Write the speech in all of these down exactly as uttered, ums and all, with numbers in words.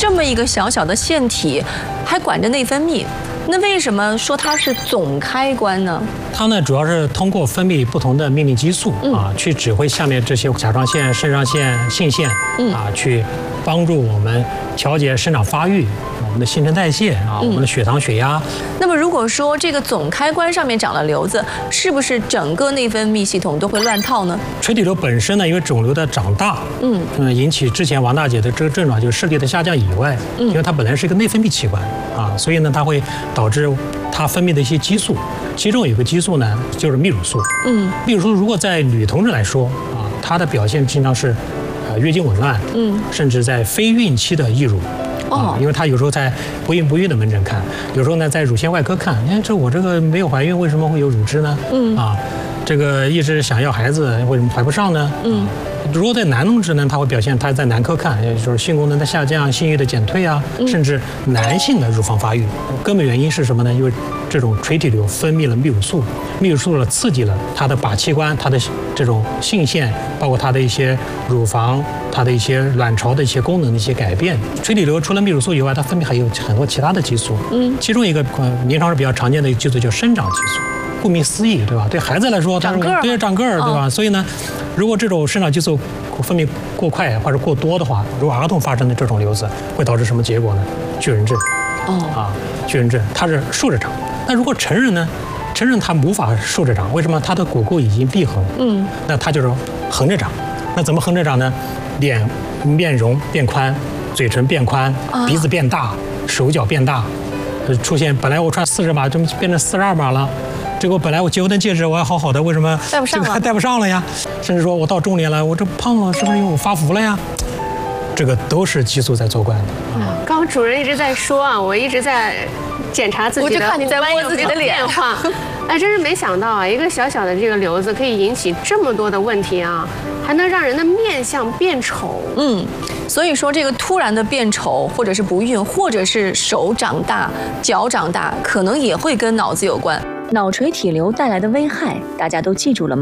这么一个小小的腺体，还管着内分泌。那为什么说它是总开关呢？ 它呢主要是通过分泌不同的命令激素、嗯、啊，去指挥下面这些甲状腺、肾上腺、性腺、嗯、啊，去帮助我们调节生长发育。我们的新陈代谢啊，我们的血糖、血压。 那么，如果说这个总开关上面长了瘤子，是不是整个内分泌系统都会乱套呢？ 垂体瘤本身呢，因为肿瘤的长大，嗯，嗯，引起之前王大姐的这个症状，就是视力的下降以外，嗯，因为它本来是一个内分泌器官啊，所以呢，它会导致它分泌的一些激素，其中有个激素呢，就是泌乳素。嗯，泌乳素如果在女同志来说啊，它的表现经常是呃月经紊乱，嗯，甚至在非孕期的易乳。啊，因为他有时候在不孕不育的门诊看，有时候呢在乳腺外科看，哎，这我这个没有怀孕，为什么会有乳汁呢？嗯，啊，这个一直想要孩子，为什么怀不上呢？嗯，如果在男同志呢，他会表现他在男科看，也就是性功能的下降、性欲的减退啊，甚至男性的乳房发育，根本原因是什么呢？因为这种垂体瘤分泌了泌乳素，泌乳素呢刺激了它的靶器官，它的这种性腺，包括它的一些乳房。它的一些卵巢的一些功能的一些改变，垂体瘤除了泌乳素以外，它分泌还有很多其他的激素。嗯，其中一个呃，临床上比较常见的一个激素叫生长激素。顾名思义，对吧？对孩子来说， 长个儿， 对长个儿，对吧？所以呢，如果这种生长激素分泌过快或者过多的话，如果儿童发生的这种瘤子，会导致什么结果呢？巨人症。哦，啊，巨人症，它是竖着长。那如果成人呢？成人他无法竖着长，为什么？他的骨骼已经闭合。嗯，那他就是横着长。那怎么横着长呢？脸面容变宽，嘴唇变宽，鼻子变大，手脚变大，出现本来我穿四十码，就变成四十二码了。结果本来我结婚的戒指我还好好的，为什么戴不上了？ 这个还戴不上了呀？甚至说我到中年了，我这胖了，是不是因为我发福了呀？这个都是激素在作怪的。 啊，刚刚主任一直在说啊，我一直在检查自己的， 我就看你在摸自己的脸变化。哎，真是没想到啊，一个小小的这个瘤子可以引起这么多的问题啊，还能让人的面相变丑。 嗯，所以说这个突然的变丑，或者是不孕，或者是手长大、脚长大，可能也会跟脑子有关。脑垂体瘤带来的危害，大家都记住了吗？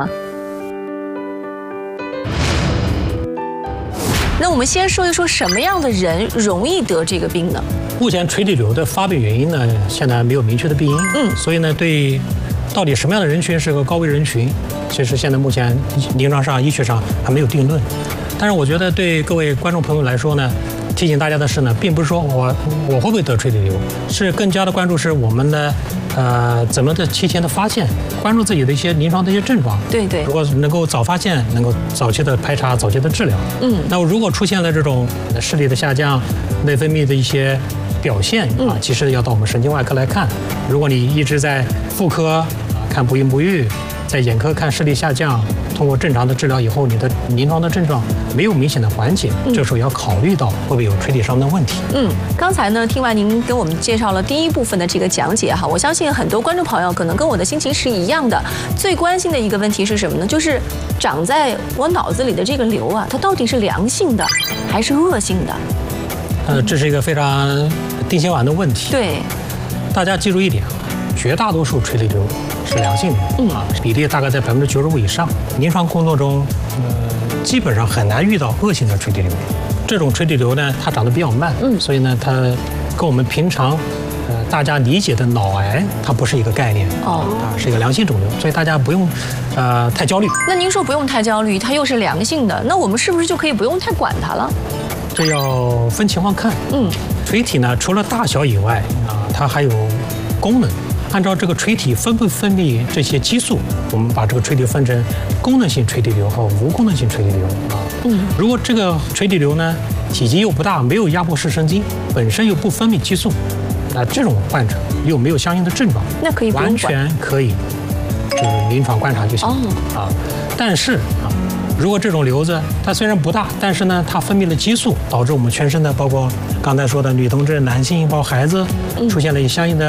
那我们先说一说什么样的人容易得这个病呢？ 目前垂体瘤的发病原因呢，现在没有明确的病因。嗯，所以呢，对到底什么样的人群是个高危人群，其实现在目前临床上、医学上还没有定论。但是我觉得对各位观众朋友来说呢，提醒大家的是呢，并不是说我我会不会得垂体瘤，是更加的关注是我们的呃怎么的提前的发现，关注自己的一些临床的一些症状。对对。如果能够早发现，能够早期的排查、早期的治疗。嗯。那如果出现了这种视力的下降、内分泌的一些表现啊，其实要到我们神经外科来看。如果你一直在妇科啊看不孕不育，在眼科看视力下降，通过正常的治疗以后，你的临床的症状没有明显的缓解，这时候要考虑到会不会有垂体上的问题。 嗯，刚才呢，听完您给我们介绍了第一部分的这个讲解哈，我相信很多观众朋友可能跟我的心情是一样的。最关心的一个问题是什么呢？就是长在我脑子里的这个瘤啊，它到底是良性的还是恶性的？ 呃，这是一个非常定心丸的问题。 对， 大家记住一点，绝大多数垂体瘤是良性的，嗯啊，比例大概在百分之九十五以上。临床工作中，呃，基本上很难遇到恶性的垂体瘤。这种垂体瘤呢，它长得比较慢，嗯，所以呢，它跟我们平常呃大家理解的脑癌，它不是一个概念，哦，啊，是一个良性肿瘤，所以大家不用呃太焦虑。 那您说不用太焦虑，它又是良性的，那我们是不是就可以不用太管它了？ 这要分情况看，嗯，垂体呢，除了大小以外啊，它还有功能。按照这个垂体分不分泌这些激素，我们把这个垂体分成功能性垂体瘤和无功能性垂体瘤啊。嗯，如果这个垂体瘤呢体积又不大，没有压迫视神经，本身又不分泌激素，那这种患者又没有相应的症状， 那可以完全可以就是临床观察就行啊。但是啊，如果这种瘤子它虽然不大，但是呢它分泌了激素，导致我们全身的包括刚才说的女同志、男性包括孩子出现了相应的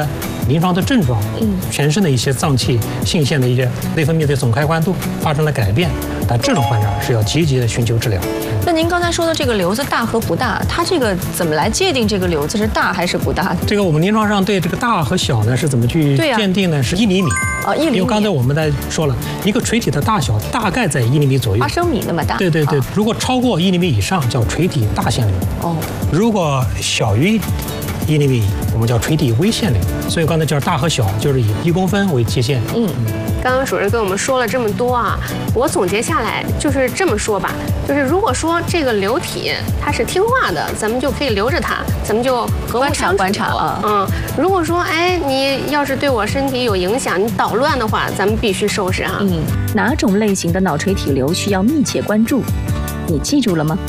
临床的症状，嗯，全身的一些脏器、性腺的一些内分泌的总开关都发生了改变，但这种患者是要积极的寻求治疗。 那您刚才说的这个瘤子大和不大，它这个怎么来界定这个瘤子是大还是不大？ 这个我们临床上对这个大和小呢是怎么去鉴定呢？啊、是一厘米。 哦，一厘米。 因为刚才我们在说了，一个垂体的大小大概在一厘米左右。 八升米那么大。 对对对，如果超过一厘米以上叫垂体大腺瘤。哦。如果小于一厘米，我们叫垂体微腺瘤。所以刚才叫大和小，就是以一公分为界限。 嗯。刚刚主任跟我们说了这么多啊，我总结下来就是这么说吧，就是如果说这个瘤体它是听话的，咱们就可以留着它，咱们就和睦相处。 观察啊， 嗯，如果说哎你要是对我身体有影响，你捣乱的话，咱们必须收拾哈。 嗯，哪种类型的脑垂体瘤需要密切关注？你记住了吗？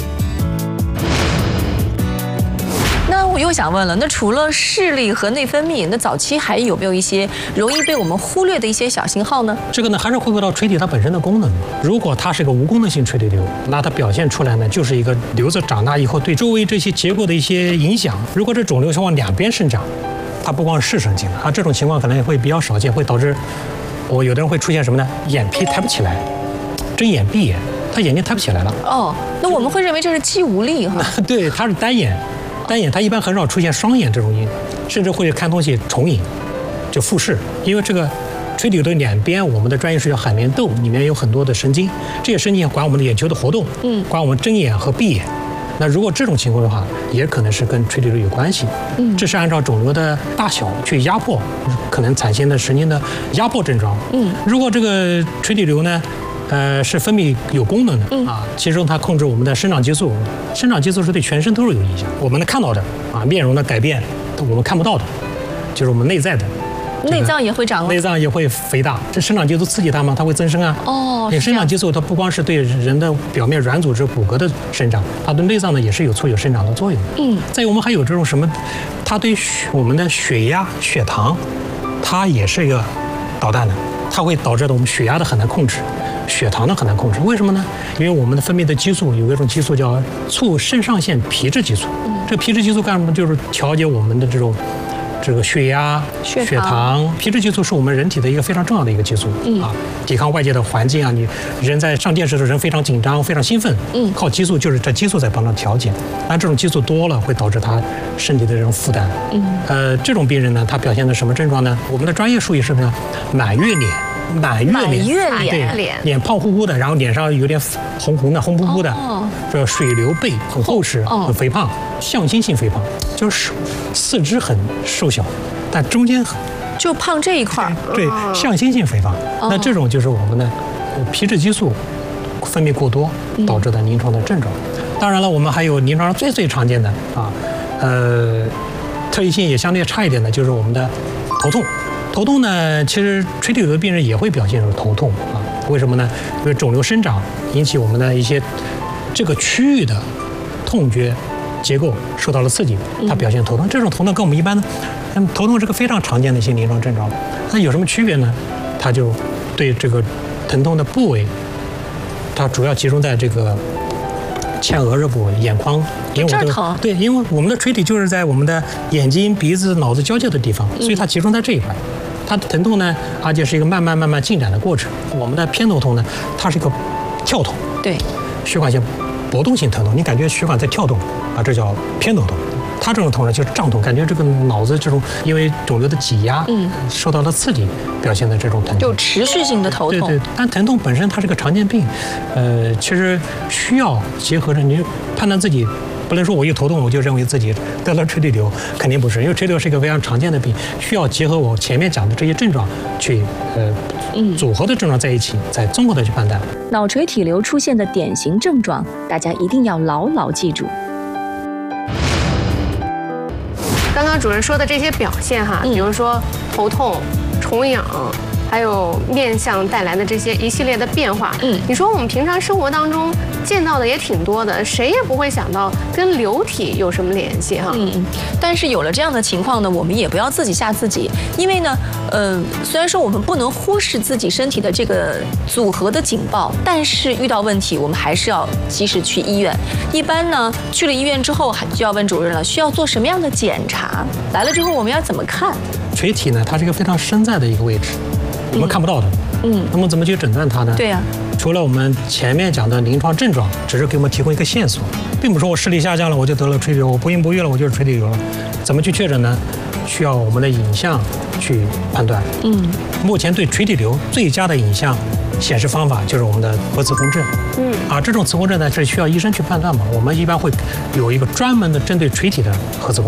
那我又想问了，那除了视力和内分泌，那早期还有没有一些容易被我们忽略的一些小信号呢？ 这个呢，还是回归到垂体它本身的功能。如果它是一个无功能性垂体瘤，那它表现出来呢，就是一个瘤子长大以后对周围这些结构的一些影响。如果这肿瘤是往两边生长，它不光是视神经的啊，这种情况可能也会比较少见，会导致我有的人会出现什么呢？眼皮抬不起来，睁眼闭眼，他眼睛抬不起来了。 哦，那我们会认为这是肌无力哈？ 对，它是单眼。单眼它一般很少出现双眼这种影，甚至会看东西重影，就复视。因为这个垂体瘤的两边，我们的专业是叫海绵窦，里面有很多的神经，这些神经管我们的眼球的活动，嗯，管我们睁眼和闭眼。那如果这种情况的话，也可能是跟垂体瘤有关系。嗯，这是按照肿瘤的大小去压迫可能产生的神经的压迫症状。嗯，如果这个垂体瘤呢，呃，是分泌有功能的、嗯、啊，其中它控制我们的生长激素，生长激素是对全身都是有影响。我们能看到的啊，面容的改变，我们看不到的，就是我们内在的。 内脏也会长， 内脏也会肥大。这生长激素刺激它嘛，它会增生啊。哦，因为生长激素它不光是对人的表面软组织、骨骼的生长，它对内脏呢也是有促有生长的作用。嗯，再有我们还有这种什么，它对我们的血压、血糖，它也是一个导弹的，它会导致的我们血压的很难控制。血糖呢很难控制，为什么呢？因为我们的分泌的激素有一种激素叫促肾上腺皮质激素。嗯、这个皮质激素干什么？就是调节我们的这种这个血压、 血糖。 血糖皮质激素是我们人体的一个非常重要的一个激素、嗯、啊，抵抗外界的环境啊。你人在上电视的时候，人非常紧张、非常兴奋，嗯，靠激素就是这激素在帮他调节。但这种激素多了，会导致他身体的这种负担。嗯，呃，这种病人呢，他表现的什么症状呢？我们的专业术语是什么？满月脸。满月脸， 满月脸， 对，脸胖乎乎的，然后脸上有点红红的、红扑扑的，哦、这水流背很厚实、哦、很肥胖，向心性肥胖，就是四肢很瘦小，但中间就胖这一块， 对，向心性肥胖。哦、那这种就是我们的皮质激素分泌过多导致的临床的症状。嗯、当然了，我们还有临床上最最常见的啊，呃，特异性也相对差一点的，就是我们的头痛。头痛呢，其实垂体瘤的病人也会表现出头痛啊？为什么呢？因为肿瘤生长引起我们的一些这个区域的痛觉结构受到了刺激，它表现头痛。这种头痛跟我们一般的，那么头痛是个非常常见的一些临床症状。那有什么区别呢？它就对这个疼痛的部位，它主要集中在这个前额热部位、眼眶。因为这儿疼。 对，因为我们的垂体就是在我们的眼睛、鼻子、脑子交界的地方，所以它集中在这一块。它的疼痛呢，而且是一个慢慢慢慢进展的过程。我们的偏头痛呢，它是一个跳痛， 对， 血管性搏动性疼痛，你感觉血管在跳动啊，这叫偏头痛。它这种痛呢就是胀痛，感觉这个脑子这种因为肿瘤的挤压，嗯，受到了刺激表现的这种疼痛， 就持续性的头痛。 对对，但疼痛本身它是个常见病，呃，其实需要结合着你判断自己。不能说我一头痛我就认为自己得了垂体瘤，肯定不是，因为垂体瘤是一个非常常见的病，需要结合我前面讲的这些症状去呃组合的症状在一起，再综合的去判断。 脑垂体瘤出现的典型症状，大家一定要牢牢记住。 刚刚主任说的这些表现哈，比如说头痛、重痒。还有面相带来的这些一系列的变化，嗯，你说我们平常生活当中见到的也挺多的，谁也不会想到跟瘤体有什么联系哈。 嗯嗯。但是有了这样的情况呢，我们也不要自己吓自己，因为呢，呃，虽然说我们不能忽视自己身体的这个组合的警报，但是遇到问题我们还是要及时去医院。一般呢，去了医院之后，就要问主任了，需要做什么样的检查？来了之后我们要怎么看？ 垂体呢，它是一个非常深在的一个位置，我们看不到的。嗯，那么怎么去诊断它呢？ 对呀、啊， 除了我们前面讲的临床症状，只是给我们提供一个线索，并不是说我视力下降了我就得了垂体瘤，我不孕不育了我就是垂体瘤了。怎么去确诊呢？需要我们的影像去判断。嗯，目前对垂体瘤最佳的影像显示方法就是我们的核磁共振。嗯，啊，这种磁共振呢是需要医生去判断嘛，我们一般会有一个专门的针对垂体的核磁共振。